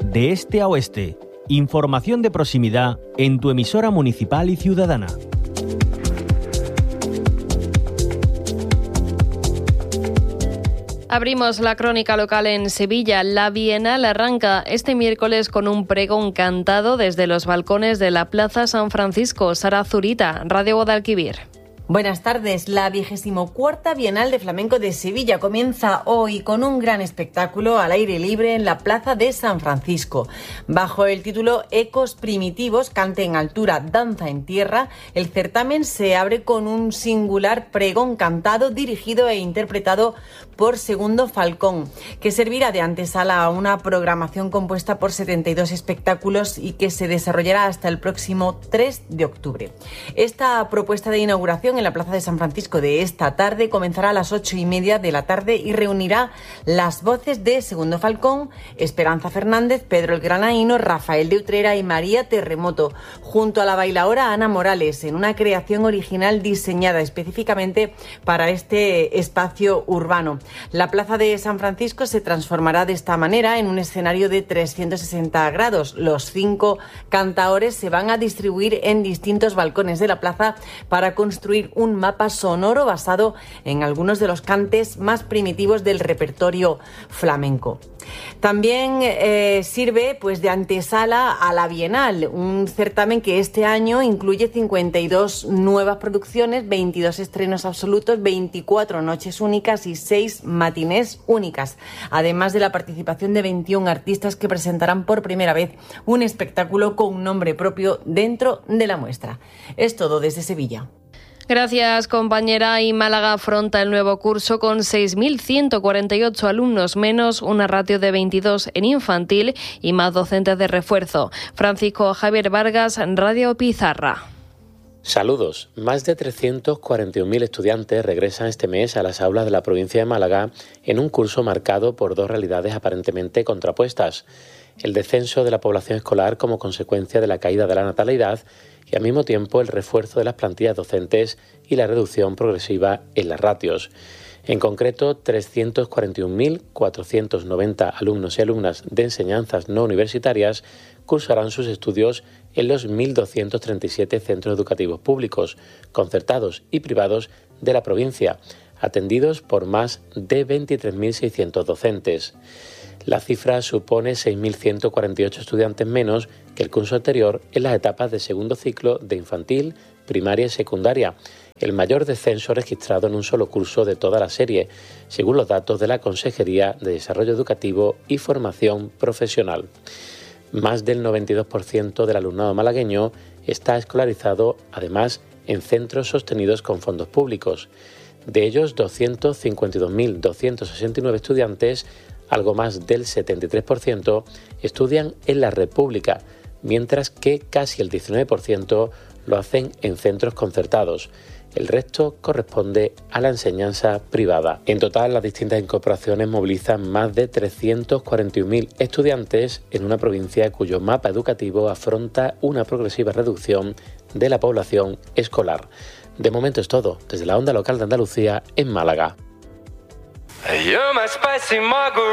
de este a oeste. Información de proximidad en tu emisora municipal y ciudadana. Abrimos la crónica local en Sevilla. La Bienal arranca este miércoles con un pregón cantado desde los balcones de la Plaza San Francisco. Sara Zurita, Radio Guadalquivir. Buenas tardes. La 24ª Bienal de Flamenco de Sevilla comienza hoy con un gran espectáculo al aire libre en la Plaza de San Francisco. Bajo el título Ecos Primitivos, Cante en Altura, Danza en Tierra, el certamen se abre con un singular pregón cantado dirigido e interpretado por Segundo Falcón, que servirá de antesala a una programación compuesta por 72 espectáculos y que se desarrollará hasta el próximo 3 de octubre. Esta propuesta de inauguración en la Plaza de San Francisco de esta tarde comenzará a las 8:30 de la tarde y reunirá las voces de Segundo Falcón, Esperanza Fernández, Pedro el Granaíno, Rafael de Utrera y María Terremoto, junto a la bailaora Ana Morales, en una creación original diseñada específicamente para este espacio urbano. La Plaza de San Francisco se transformará de esta manera en un escenario de 360 grados. Los 5 cantaores se van a distribuir en distintos balcones de la plaza para construir un mapa sonoro basado en algunos de los cantes más primitivos del repertorio flamenco. También sirve de antesala a la Bienal, un certamen que este año incluye 52 nuevas producciones, 22 estrenos absolutos, 24 noches únicas y 6 matinés únicas, además de la participación de 21 artistas que presentarán por primera vez un espectáculo con nombre propio dentro de la muestra. Es todo desde Sevilla. Gracias, compañera. Y Málaga afronta el nuevo curso con 6.148 alumnos menos, una ratio de 22 en infantil y más docentes de refuerzo. Francisco Javier Vargas, Radio Pizarra. Saludos. Más de 341.000 estudiantes regresan este mes a las aulas de la provincia de Málaga en un curso marcado por dos realidades aparentemente contrapuestas: el descenso de la población escolar como consecuencia de la caída de la natalidad y al mismo tiempo el refuerzo de las plantillas docentes y la reducción progresiva en las ratios. En concreto, 341.490 alumnos y alumnas de enseñanzas no universitarias cursarán sus estudios en los 1.237 centros educativos públicos, concertados y privados de la provincia, atendidos por más de 23.600 docentes. La cifra supone 6.148 estudiantes menos que el curso anterior en las etapas de segundo ciclo de infantil, primaria y secundaria, el mayor descenso registrado en un solo curso de toda la serie, según los datos de la Consejería de Desarrollo Educativo y Formación Profesional. Más del 92% del alumnado malagueño está escolarizado, además, en centros sostenidos con fondos públicos. De ellos, 252.269 estudiantes, algo más del 73%, estudian en la red pública, mientras que casi el 19% lo hacen en centros concertados. El resto corresponde a la enseñanza privada. En total, las distintas incorporaciones movilizan más de 341.000 estudiantes en una provincia cuyo mapa educativo afronta una progresiva reducción de la población escolar. De momento es todo, desde la onda local de Andalucía en Málaga.